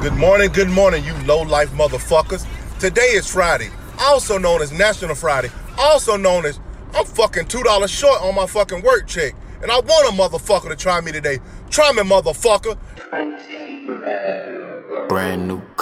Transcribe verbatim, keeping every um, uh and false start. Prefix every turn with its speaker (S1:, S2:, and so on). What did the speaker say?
S1: Good morning, good morning, you low-life motherfuckers. Today is Friday, also known as National Friday, also known as I'm fucking two dollars short on my fucking work check. And I want a motherfucker to try me today. Try me, motherfucker.
S2: Brand new